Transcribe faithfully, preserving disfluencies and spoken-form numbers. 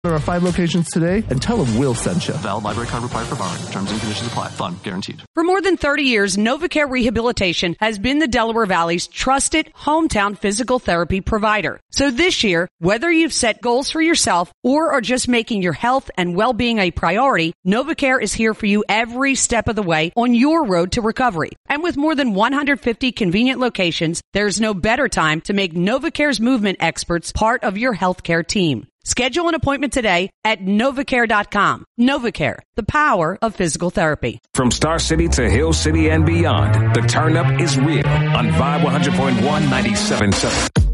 There are five locations today, and tell them Will sent you. Valid library card required for borrowing. Terms and conditions apply. Fun guaranteed. For more than thirty years, NovaCare Rehabilitation has been the Delaware Valley's trusted hometown physical therapy provider. So this year, whether you've set goals for yourself or are just making your health and well-being a priority, NovaCare is here for you every step of the way on your road to recovery. And with more than one hundred fifty convenient locations, there's no better time to make NovaCare's movement experts part of your healthcare team. Schedule an appointment today at novacare dot com. NovaCare, the power of physical therapy. From Star City to Hill City and beyond, the turn up is real on Vibe one hundred point one, ninety-seven point seven.